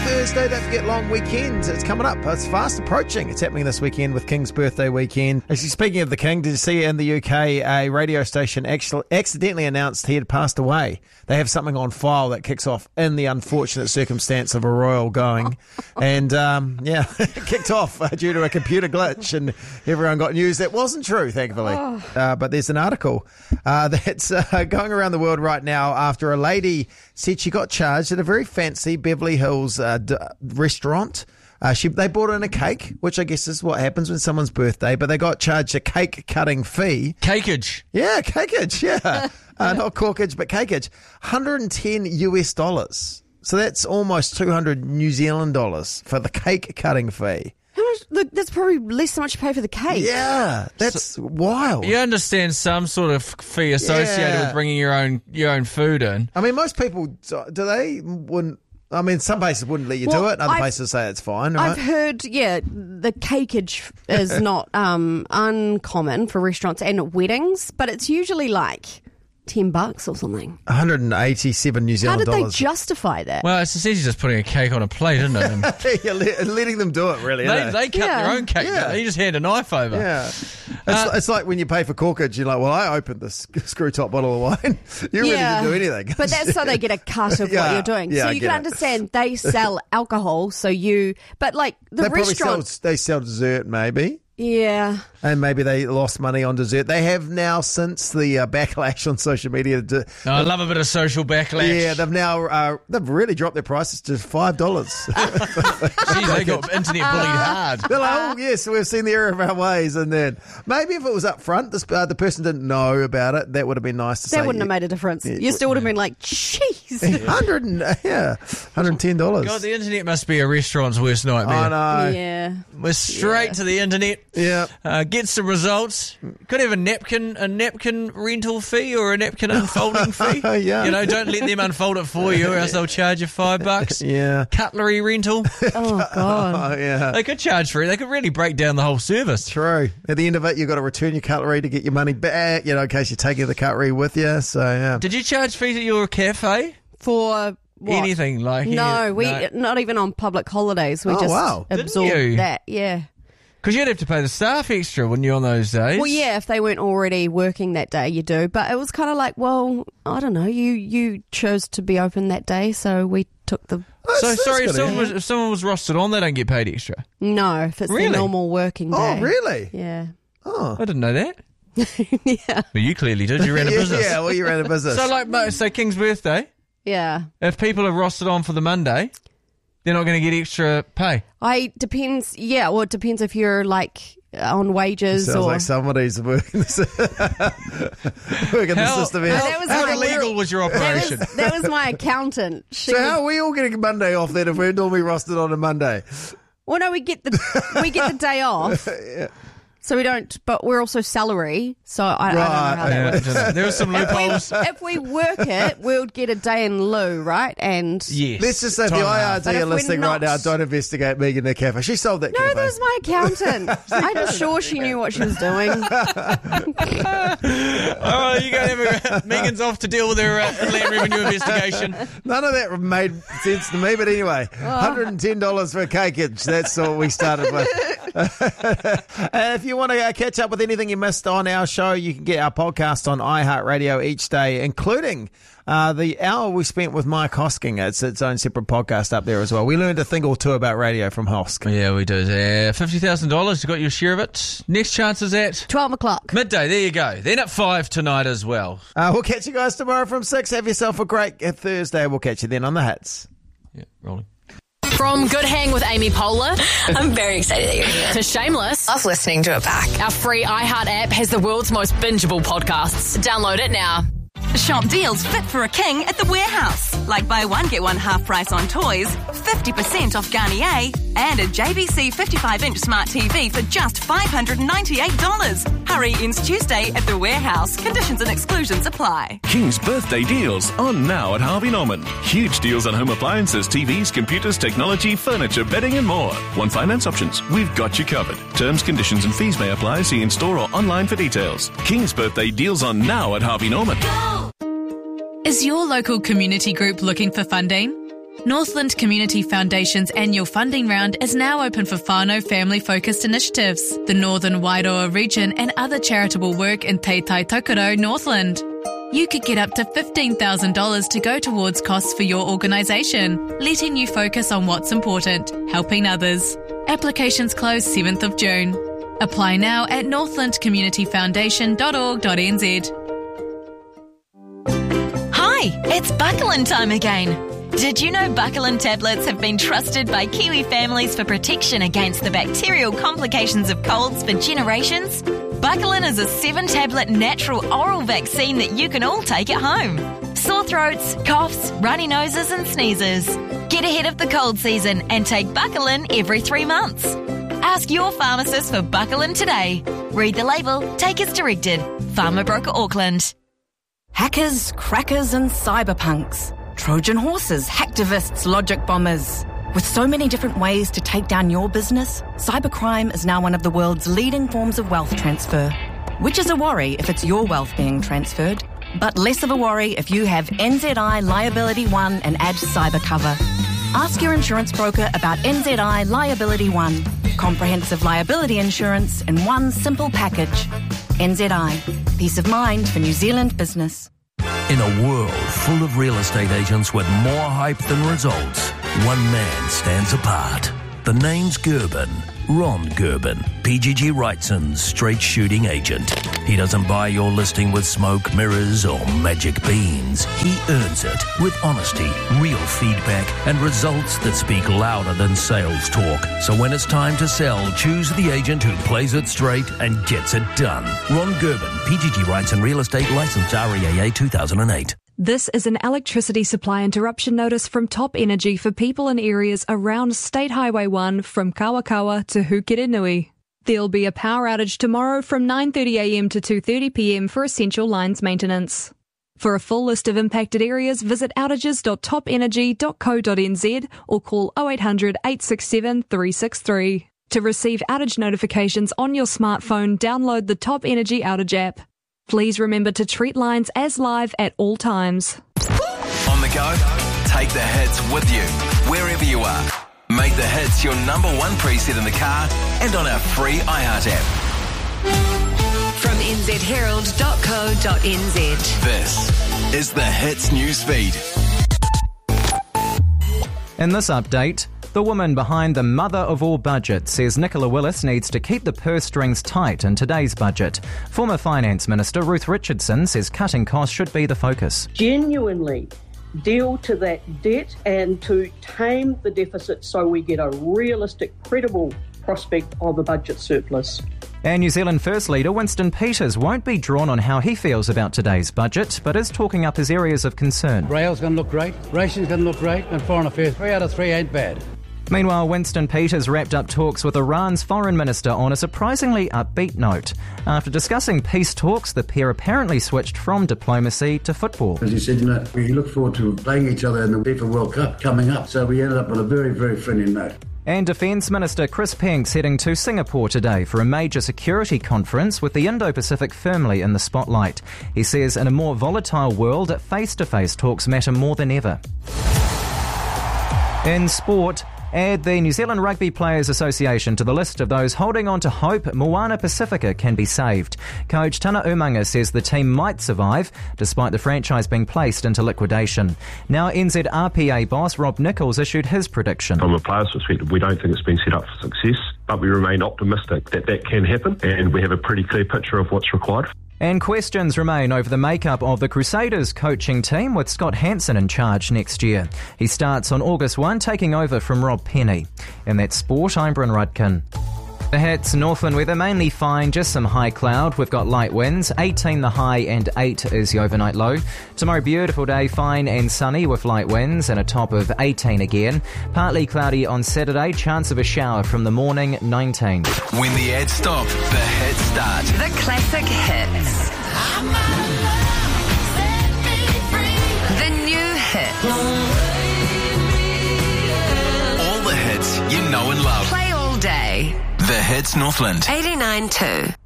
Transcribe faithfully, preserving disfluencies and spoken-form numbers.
Thursday, don't forget long weekend. It's coming up. It's fast approaching. It's happening this weekend with King's birthday weekend. Actually, speaking of the King, did you see in the U K a radio station actually accidentally announced he had passed away? They have something on file that kicks off in the unfortunate circumstance of a royal going. And, um, yeah, it kicked off uh, due to a computer glitch, and everyone got news that wasn't true, thankfully. Oh. Uh, but there's an article uh, that's uh, going around the world right now after a lady said she got charged at a very fancy Beverly Hills uh, d- restaurant. Uh, she They brought in a cake, which I guess is what happens when someone's birthday, but they got charged a cake cutting fee. Cakeage. Yeah, cakeage, yeah. uh, not corkage, but cakeage. one hundred ten US dollars. So that's almost two hundred New Zealand dollars for the cake cutting fee. How much? Look, that's probably less than much you pay for the cake. Yeah, that's so, wild. You understand some sort of fee associated Yeah. with bringing your own your own food in. I mean, most people, do they wouldn't, I mean, some places wouldn't let you Well, do it. Other I've- places say it's fine, right? I've heard, yeah, the cakeage is not um, uncommon for restaurants and weddings, but it's usually like ten bucks or something. one hundred eighty-seven New How Zealand did dollars. they justify that? Well, it's essentially just putting a cake on a plate, isn't it? And You're let- letting them do it, really. they, isn't it? they cut Yeah. their own cake. Yeah. You just hand a knife over. Yeah. It's, Uh, it's like when you pay for corkage, you're like, well, I opened this screw top bottle of wine. You really yeah, didn't do anything. but that's so they get a cut of Yeah, what you're doing. yeah, so I you get can it. understand they sell alcohol, so you, but like the they probably sell, restaurant, they sell dessert, maybe. yeah. And maybe they lost money on dessert. They have now, since the uh, backlash on social media. d- Oh, I love a bit of social backlash. Yeah, they've now uh, they've really dropped their prices to five dollars. Jeez, they got internet bullied hard. They're like, oh yes, we've seen the error of our ways, and then maybe if it was up front, this, uh, the person didn't know about it. That would have been nice to say. That wouldn't have made a difference. You still would have been like, jeez. Hundred and yeah, hundred and ten dollars. God, the internet must be a restaurant's worst nightmare. I know. Yeah. We're straight Yeah. to the internet. Yeah. Uh, get some results. Could have a napkin, a napkin rental fee or a napkin unfolding fee. Yeah. You know, don't let them unfold it for you, or else they'll charge you five bucks. Yeah. Cutlery rental. Oh, God. Oh yeah. They could charge for it. They could really break down the whole service. True. At the end of it, you've got to return your cutlery to get your money back, you know, in case you're taking the cutlery with you. So, yeah. Did you charge fees at your cafe? For what? Anything like No, any- we no. not even on public holidays. We Oh, just wow. Didn't absorbed you? that. Yeah. Because you'd have to pay the staff extra, wouldn't you, on those days? Well, yeah, if they weren't already working that day, you do. But it was kind of like, well, I don't know. You you chose to be open that day, so we took the. That's- So, that's sorry, if good, someone, yeah. was, if someone was rostered on, they don't get paid extra. No, if it's Really? the normal working day. Oh, really? Yeah. Oh. I didn't know that. Yeah. Well, you clearly did. You ran a yeah, business. yeah, well, you ran a business. So, like, mo- say King's birthday, Yeah. if people are rostered on for the Monday, they're not going to get extra pay. I depends. Yeah. Well, it depends if you're like on wages Sounds or. like somebody's working the, working the How, system here. how, that was how my- illegal was your that operation? was, that was my accountant. She So was- how are we all getting Monday off then if we're normally rostered on a Monday? Well, no, we get the we get the day off, so we don't. But we're also salary, so I, I don't know how Right, that Yeah, works. there were some loopholes. If we work it, we'll get a day in lieu, right? And Yes. Let's just say Time the and a I R half. D But if are we're listening not- right now. Don't investigate Megan their cafe. She sold that no, cafe. that was my accountant. I'm sure she knew what she was doing. Oh, you go have a, Megan's off to deal with her uh, land revenue investigation. None of that made sense to me, but anyway, one hundred ten dollars for a cakeage. That's what we started with. And if you want to uh, catch up with anything you missed on our show, you can get our podcast on iHeartRadio each day, including uh, the hour we spent with Mike Hosking. It's its own separate podcast up there as well. We learned a thing or two about radio from Hosk. Yeah, we do. Uh, fifty thousand dollars, you got your share of it. Next chance is at Twelve o'clock. midday. There you go. Then at five tonight as well. Uh, we'll catch you guys tomorrow from six. Have yourself a great uh, Thursday. We'll catch you then on the hits. Yeah, rolling. From Good Hang with Amy Poehler I'm very excited that you're here. to Shameless, Love listening to it back. our free iHeart app has the world's most bingeable podcasts. Download it now. Shop deals fit for a king at the Warehouse. Like buy one, get one half price on toys, fifty percent off Garnier, and a J V C fifty-five inch smart T V for just five hundred ninety-eight dollars. Hurry ends Tuesday at the Warehouse. Conditions and exclusions apply. King's birthday deals on now at Harvey Norman. Huge deals on home appliances, T Vs, computers, technology, furniture, bedding and more. One finance options. We've got you covered. Terms, conditions and fees may apply. See in store or online for details. King's birthday deals on now at Harvey Norman. Is your local community group looking for funding? Northland Community Foundation's annual funding round is now open for whānau family-focused initiatives, the Northern Wairoa region and other charitable work in Te Tai Tokoro, Northland. You could get up to fifteen thousand dollars to go towards costs for your organisation, letting you focus on what's important, helping others. Applications close seventh of June. Apply now at northland community foundation dot org dot n z. Hi, it's Buckle-In time again. Did you know Buckle-In tablets have been trusted by Kiwi families for protection against the bacterial complications of colds for generations? Buckle-In is a seven-tablet natural oral vaccine that you can all take at home. Sore throats, coughs, runny noses and sneezes. Get ahead of the cold season and take Buckle-In every three months. Ask your pharmacist for Buckle-In today. Read the label, take as directed. Pharma Broker Auckland. Hackers, crackers and cyberpunks. Trojan horses, hacktivists, logic bombers. With so many different ways to take down your business, cybercrime is now one of the world's leading forms of wealth transfer. Which is a worry if it's your wealth being transferred, but less of a worry if you have N Z I Liability One and add cyber cover. Ask your insurance broker about N Z I Liability One. Comprehensive liability insurance in one simple package. N Z I. Peace of mind for New Zealand business. In a world full of real estate agents with more hype than results, one man stands apart. The name's Gerben. Ron Gerben, P G G Wrightson's straight shooting agent. He doesn't buy your listing with smoke mirrors or magic beans. He earns it with honesty, real feedback, and results that speak louder than sales talk. So when it's time to sell, choose the agent who plays it straight and gets it done. Ron Gerben, P G G Wrightson Real Estate Licensed R E A A two thousand eight. This is an electricity supply interruption notice from Top Energy for people in areas around State Highway one from Kawakawa to Hukirinui. There'll be a power outage tomorrow from nine thirty a m to two thirty p m for essential lines maintenance. For a full list of impacted areas, visit outages dot top energy dot co dot n z or call oh eight hundred, eight six seven, three six three. To receive outage notifications on your smartphone, download the Top Energy Outage app. Please remember to treat lines as live at all times. On the go? Take the hits with you, wherever you are. Make the hits your number one preset in the car and on our free iHeart app. From n z herald dot co dot n z. This is the Hits newsfeed. In this update, the woman behind the mother of all budgets says Nicola Willis needs to keep the purse strings tight in today's budget. Former Finance Minister Ruth Richardson says cutting costs should be the focus. Genuinely deal to that debt and to tame the deficit so we get a realistic, credible prospect of a budget surplus. And New Zealand First Leader Winston Peters won't be drawn on how he feels about today's budget, but is talking up his areas of concern. Rail's going to look great, ration's going to look great, and foreign affairs, three out of three ain't bad. Meanwhile, Winston Peters wrapped up talks with Iran's foreign minister on a surprisingly upbeat note. After discussing peace talks, the pair apparently switched from diplomacy to football. As he said, you know, we look forward to playing each other in the FIFA World Cup coming up, so we ended up on a very, very friendly note. And Defence Minister Chris Penk's heading to Singapore today for a major security conference with the Indo-Pacific firmly in the spotlight. He says in a more volatile world, face-to-face talks matter more than ever. In sport, add the New Zealand Rugby Players Association to the list of those holding on to hope Moana Pacifica can be saved. Coach Tana Umanga says the team might survive, despite the franchise being placed into liquidation. Now N Z R P A boss Rob Nichols issued his prediction. From a player's perspective, we don't think it's been set up for success, but we remain optimistic that that can happen, and we have a pretty clear picture of what's required. And questions remain over the makeup of the Crusaders coaching team with Scott Hansen in charge next year. He starts on August first, taking over from Rob Penny. In that sport, I'm Bryn Rudkin. The Hits, Northland weather mainly fine, just some high cloud. We've got light winds, eighteen the high and eight is the overnight low. Tomorrow, beautiful day, fine and sunny with light winds and a top of eighteen again. Partly cloudy on Saturday, chance of a shower from the morning, nineteen. When the ads stop, the hits start. The classic hits. The new hits. All the hits you know and love. Play all day. The Hits Northland. eighty-nine point two.